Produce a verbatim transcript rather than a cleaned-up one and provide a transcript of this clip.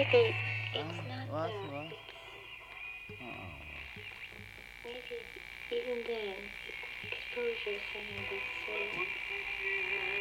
maybe it's Ah, not what, the, what? Oh. maybe even then exposure saying this. Uh,